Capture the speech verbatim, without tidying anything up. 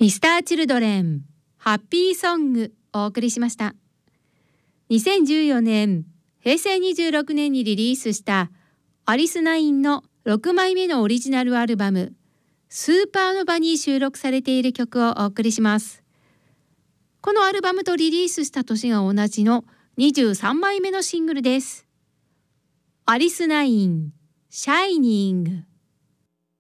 ミスターチルドレンハッピーソングお送りしました。にせんじゅうよねんへいせいにじゅうろくねんにリリースしたアリスナインのろくまいめのオリジナルアルバムスーパーノヴァに収録されている曲をお送りします。このアルバムとリリースした年が同じのにじゅうさんまいめのシングルです。アリスナインシャイニング。